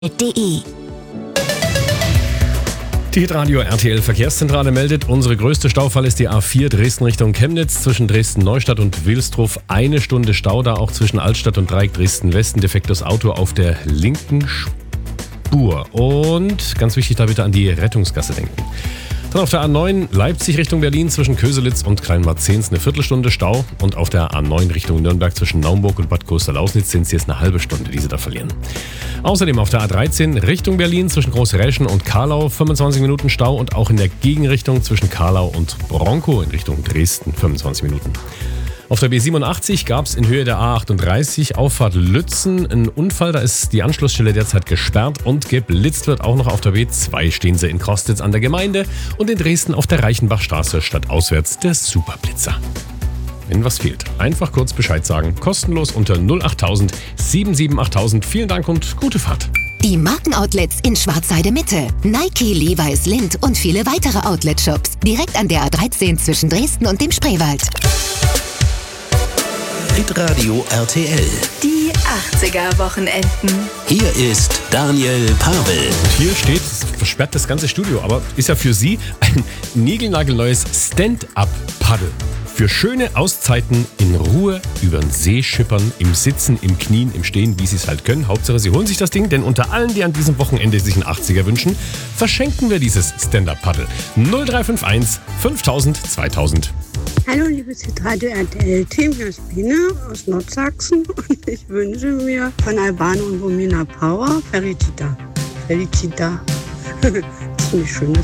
Die Hitradio RTL Verkehrszentrale meldet, unsere größte Staufalle ist die A4 Dresden Richtung Chemnitz zwischen Dresden-Neustadt und Wilsdruff. 1 Stunde Stau da auch zwischen Altstadt und Dreieck Dresden-Westen. Defektes Auto auf der linken Spur. Und ganz wichtig, da bitte an die Rettungsgasse denken. Dann auf der A9 Leipzig Richtung Berlin zwischen Köselitz und Kleinmarzens eine Viertelstunde Stau. Und auf der A9 Richtung Nürnberg zwischen Naumburg und Bad Klosterlausnitz sind es jetzt eine halbe Stunde, die sie da verlieren. Außerdem auf der A13 Richtung Berlin zwischen Großräschen und Karlau 25 Minuten Stau und auch in der Gegenrichtung zwischen Karlau und Bronkow in Richtung Dresden 25 Minuten. Auf der B87 gab es in Höhe der A38 Auffahrt Lützen einen Unfall. Da ist die Anschlussstelle derzeit gesperrt und geblitzt wird auch noch auf der B2. Stehen sie in Krostitz an der Gemeinde und in Dresden auf der Reichenbachstraße stadtauswärts der Superblitzer. Wenn was fehlt, einfach kurz Bescheid sagen. Kostenlos unter 08000 77 8000. Vielen Dank und gute Fahrt. Die Markenoutlets in Schwarzheide Mitte. Nike, Levi's, Lindt und viele weitere Outlet-Shops. Direkt an der A13 zwischen Dresden und dem Spreewald. Hitradio RTL. Die 80er-Wochenenden. Hier ist Daniel Pavel. Und hier steht, es versperrt das ganze Studio, aber ist ja für Sie ein niegelnagelneues Stand-Up-Paddel. Für schöne Auszeiten in Ruhe über den See schippern, im Sitzen, im Knien, im Stehen, wie Sie es halt können. Hauptsache, Sie holen sich das Ding, denn unter allen, die an diesem Wochenende sich einen 80er wünschen, verschenken wir dieses Stand-Up-Paddel. 0351 5000 2000. Hallo liebes Hitradio RTL Team, hier ist Biene aus Nordsachsen und ich wünsche mir von Albano und Romina Power Felicita. Das ist ein schönes